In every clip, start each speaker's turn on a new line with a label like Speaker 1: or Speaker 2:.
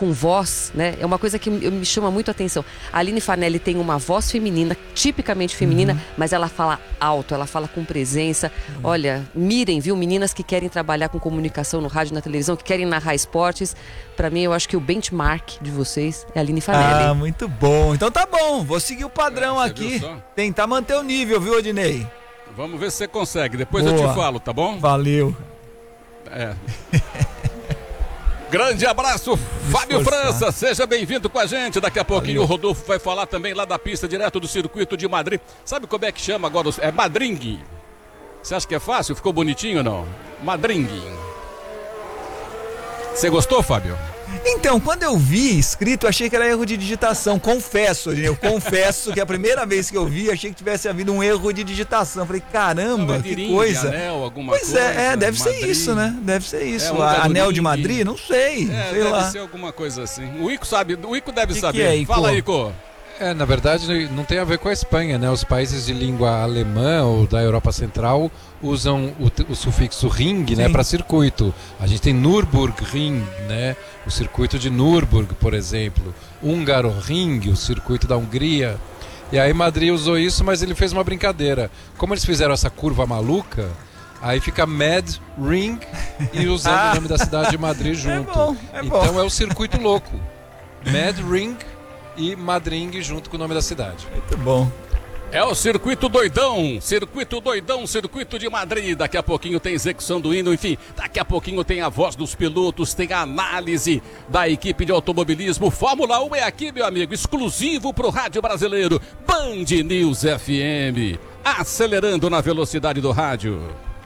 Speaker 1: com voz, né? É uma coisa que me chama muito a atenção. A Aline Fanelli tem uma voz feminina, tipicamente feminina, mas ela fala alto, ela fala com presença. Olha, mirem, viu? Meninas que querem trabalhar com comunicação no rádio, na televisão, que querem narrar esportes. Pra mim, eu acho que o benchmark de vocês é a Aline Fanelli.
Speaker 2: Ah, muito bom. Então tá bom, vou seguir o padrão aqui. Tentar manter o nível, viu, Odinei?
Speaker 3: Vamos ver se você consegue. Depois
Speaker 2: Boa.
Speaker 3: eu te falo, tá bom?
Speaker 2: Valeu.
Speaker 3: Grande abraço, Fábio França, seja bem-vindo com a gente. Daqui a pouquinho o Rodolfo vai falar também lá da pista, direto do circuito de Madrid. Sabe como é que chama agora? É Madringue. Você acha que é fácil? Ficou bonitinho ou não? Madringue. Você gostou, Fábio?
Speaker 2: Então, quando eu vi escrito, achei que era erro de digitação. Confesso, eu confesso que a primeira vez que eu vi, achei que tivesse havido um erro de digitação. Falei, caramba, que coisa.
Speaker 3: Anel,
Speaker 2: pois coisa, deve
Speaker 3: Madrid.
Speaker 2: Ser isso, né? Deve ser isso.
Speaker 3: Anel
Speaker 2: de Madrid? Não sei. Sei
Speaker 3: deve
Speaker 2: lá.
Speaker 3: ser alguma coisa assim. O Ico sabe, o Ico deve saber.
Speaker 2: Que é, Ico?
Speaker 3: Fala, Ico.
Speaker 4: Na verdade, não tem a ver com a Espanha, né? Os países de língua alemã ou da Europa Central usam o sufixo ring, né, para circuito. A gente tem Nürburgring, né? O circuito de Nürburg, por exemplo. Hungaroring, o circuito da Hungria. E aí Madrid usou isso, mas ele fez uma brincadeira. Como eles fizeram essa curva maluca, aí fica Mad Ring e usando o nome da cidade de Madrid junto. Então é o circuito louco. Mad Ring e Madring junto com o nome da cidade.
Speaker 2: Muito bom.
Speaker 3: É o circuito doidão, circuito de Madrid. Daqui a pouquinho tem execução do hino, enfim, daqui a pouquinho tem a voz dos pilotos, tem a análise da equipe de automobilismo. Fórmula 1 é aqui, meu amigo, exclusivo pro rádio brasileiro, Band News FM, acelerando na velocidade do rádio.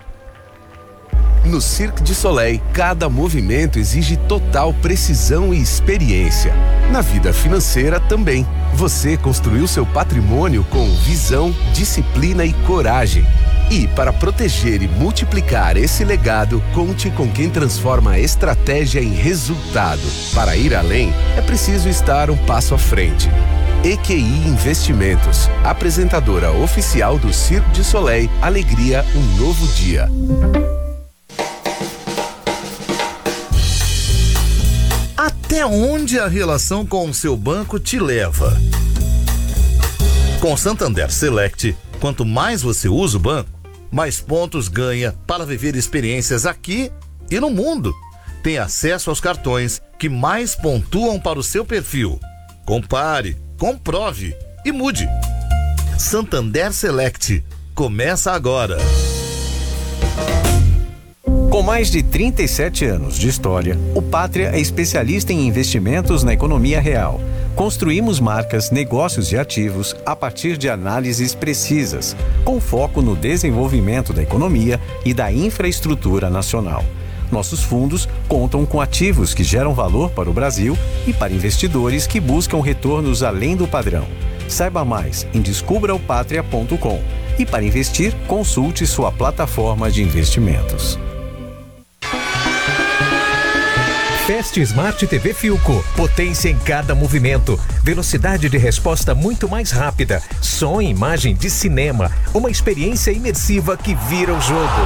Speaker 5: No Cirque du Soleil, cada movimento exige total precisão e experiência. Na vida financeira também. Você construiu seu patrimônio com visão, disciplina e coragem. E para proteger e multiplicar esse legado, conte com quem transforma a estratégia em resultado. Para ir além, é preciso estar um passo à frente. EQI Investimentos, apresentadora oficial do Cirque du Soleil, alegria, um novo dia.
Speaker 6: Até onde a relação com o seu banco te leva? Com o Santander Select, quanto mais você usa o banco, mais pontos ganha para viver experiências aqui e no mundo. Tem acesso aos cartões que mais pontuam para o seu perfil. Compare, comprove e mude. Santander Select. Começa agora.
Speaker 7: Com mais de 37 anos de história, o Pátria é especialista em investimentos na economia real. Construímos marcas, negócios e ativos a partir de análises precisas, com foco no desenvolvimento da economia e da infraestrutura nacional. Nossos fundos contam com ativos que geram valor para o Brasil e para investidores que buscam retornos além do padrão. Saiba mais em descubraopatria.com e para investir, consulte sua plataforma de investimentos.
Speaker 8: Fast Smart TV Philco. Potência em cada movimento. Velocidade de resposta muito mais rápida. Som e imagem de cinema. Uma experiência imersiva que vira o jogo.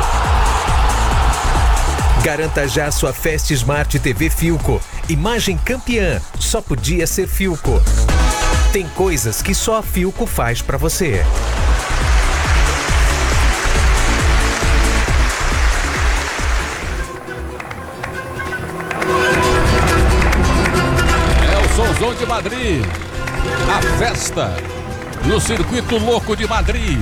Speaker 8: Garanta já sua Fast Smart TV Philco. Imagem campeã. Só podia ser Philco. Tem coisas que só a Philco faz pra você.
Speaker 3: Sonzão de Madrid, a festa no circuito louco de Madrid.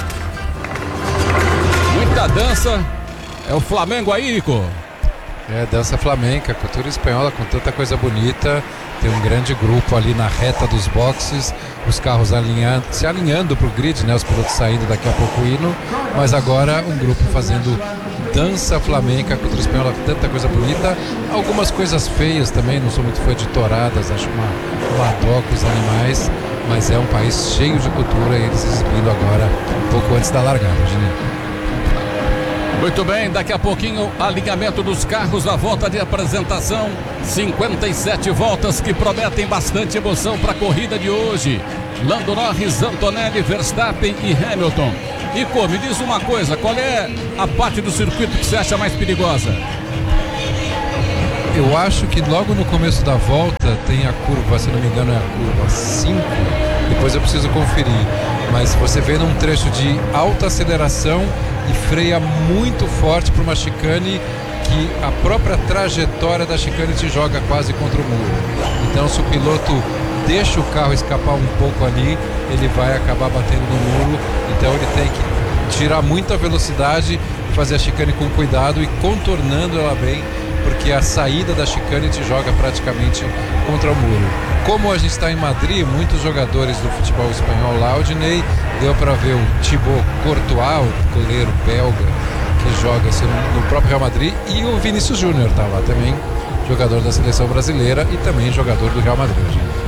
Speaker 3: Muita dança, é o Flamengo aí, Ico?
Speaker 4: É, dança flamenca, cultura espanhola com tanta coisa bonita. Tem um grande grupo ali na reta dos boxes, os carros se alinhando pro grid, né? Os pilotos saindo daqui a pouco o hino, mas agora um grupo fazendo dança flamenca, cultura espanhola, tanta coisa bonita. Algumas coisas feias também, não sou muito fã de touradas, acho uma dó com os animais, mas é um país cheio de cultura e eles exibindo agora um pouco antes da largada, Gini.
Speaker 3: Muito bem, daqui a pouquinho alinhamento dos carros, a volta de apresentação, 57 voltas que prometem bastante emoção para a corrida de hoje. Lando Norris, Antonelli, Verstappen e Hamilton. Ico, me diz uma coisa, qual é a parte do circuito que você acha mais perigosa?
Speaker 4: Eu acho que logo no começo da volta tem a curva, se não me engano é a curva 5, depois eu preciso conferir, mas você vê num trecho de alta aceleração e freia muito forte para uma chicane que a própria trajetória da chicane te joga quase contra o muro. Então se o piloto deixa o carro escapar um pouco ali, ele vai acabar batendo no muro, então ele tem que tirar muita velocidade, fazer a chicane com cuidado e contornando ela bem, porque a saída da chicane te joga praticamente contra o muro. Como a gente está em Madrid, muitos jogadores do futebol espanhol lá, o Dinei, deu para ver o Thibaut Courtois, o goleiro belga, que joga no próprio Real Madrid, e o Vinícius Júnior está lá também, jogador da seleção brasileira e também jogador do Real Madrid.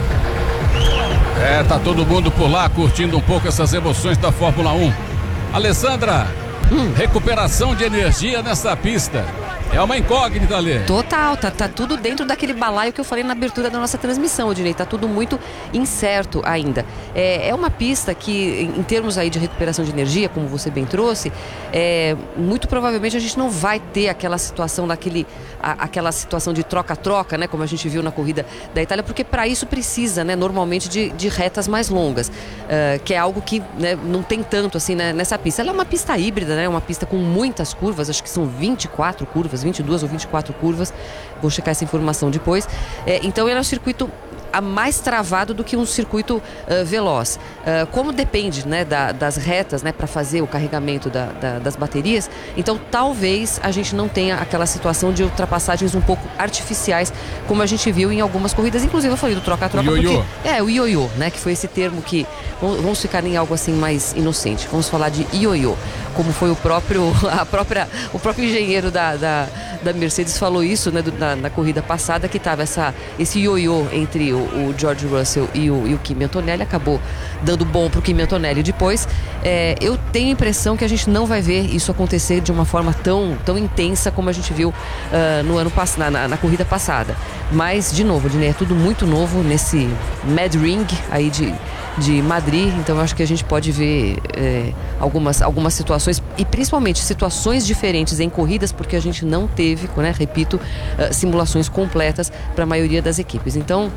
Speaker 3: Tá todo mundo por lá curtindo um pouco essas emoções da Fórmula 1. Alessandra, recuperação de energia nessa pista. É uma incógnita ali.
Speaker 1: Total, tá tudo dentro daquele balaio que eu falei na abertura da nossa transmissão, Odinei. Tá tudo muito incerto ainda. É uma pista que, em termos aí de recuperação de energia, como você bem trouxe, muito provavelmente a gente não vai ter aquela situação aquela situação de troca-troca, né, como a gente viu na corrida da Itália, porque para isso precisa, né, normalmente de retas mais longas, que é algo que, né, não tem tanto assim, né, nessa pista. Ela é uma pista híbrida, né, uma pista com muitas curvas, acho que são 24 curvas, 22 ou 24 curvas, vou checar essa informação depois. Então ele é um circuito mais travado do que um circuito veloz. Como depende, né, das retas, né, para fazer o carregamento das baterias, então talvez a gente não tenha aquela situação de ultrapassagens um pouco artificiais, como a gente viu em algumas corridas. Inclusive eu falei do troca-troca porque o ioiô, né, que foi esse termo que vamos ficar em algo assim mais inocente, vamos falar de ioiô, como foi o próprio engenheiro da Mercedes falou isso, né, na corrida passada, que estava esse ioiô entre o George Russell e o Kimi Antonelli, acabou dando bom para o Kimi Antonelli depois. Eu tenho a impressão que a gente não vai ver isso acontecer de uma forma tão intensa como a gente viu no ano passado, na corrida passada. Mas, de novo, é tudo muito novo nesse Mad Ring aí de Madrid, então eu acho que a gente pode ver algumas situações, e principalmente situações diferentes em corridas, porque a gente não teve, né, repito, simulações completas para a maioria das equipes. Então,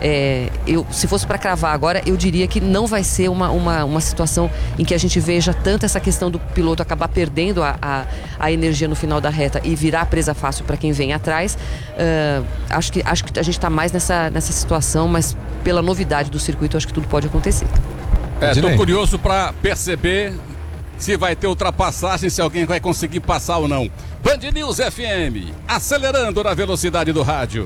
Speaker 1: se fosse para cravar agora, eu diria que não vai ser uma situação em que a gente veja tanto essa questão do piloto acabar perdendo a energia no final da reta e virar presa fácil para quem vem atrás. Acho que a gente está mais nessa situação, mas pela novidade do circuito, acho que tudo pode acontecer.
Speaker 3: Estou curioso para perceber se vai ter ultrapassagem, se alguém vai conseguir passar ou não. Band News FM, acelerando na velocidade do rádio.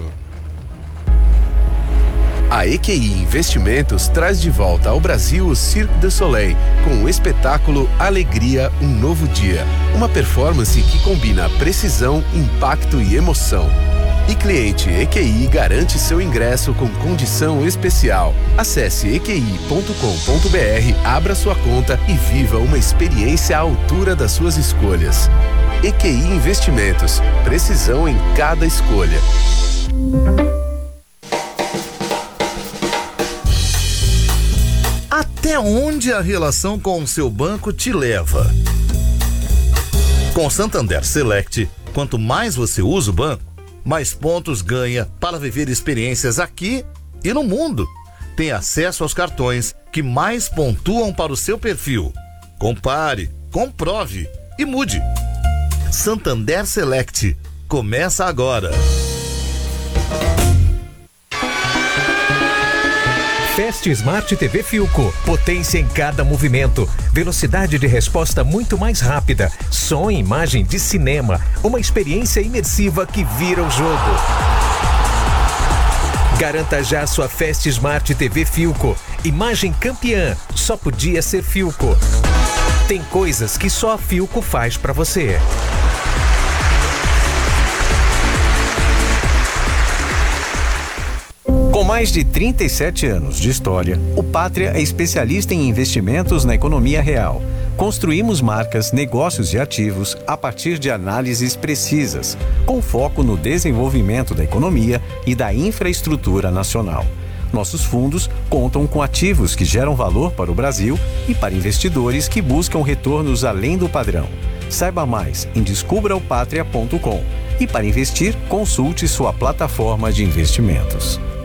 Speaker 5: A EQI Investimentos traz de volta ao Brasil o Cirque du Soleil, com o espetáculo Alegria, um Novo Dia. Uma performance que combina precisão, impacto e emoção. E cliente EQI garante seu ingresso com condição especial. Acesse eqi.com.br, abra sua conta e viva uma experiência à altura das suas escolhas. EQI Investimentos, precisão em cada escolha.
Speaker 6: Até onde a relação com o seu banco te leva? Com Santander Select, quanto mais você usa o banco, mais pontos ganha para viver experiências aqui e no mundo. Tem acesso aos cartões que mais pontuam para o seu perfil. Compare, comprove e mude. Santander Select. Começa agora.
Speaker 8: Fast Smart TV Philco. Potência em cada movimento. Velocidade de resposta muito mais rápida. Som e imagem de cinema. Uma experiência imersiva que vira o jogo. Garanta já sua Fast Smart TV Philco. Imagem campeã. Só podia ser Philco. Tem coisas que só a Philco faz pra você.
Speaker 7: Com mais de 37 anos de história, o Pátria é especialista em investimentos na economia real. Construímos marcas, negócios e ativos a partir de análises precisas, com foco no desenvolvimento da economia e da infraestrutura nacional. Nossos fundos contam com ativos que geram valor para o Brasil e para investidores que buscam retornos além do padrão. Saiba mais em descubraopatria.com. E para investir, consulte sua plataforma de investimentos.